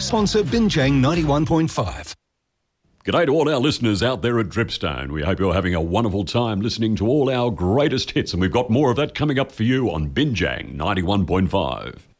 Sponsor Binjang 91.5. G'day to all our listeners out there at Dripstone. We hope you're having a wonderful time listening to all our greatest hits, and we've got more of that coming up for you on Binjang 91.5.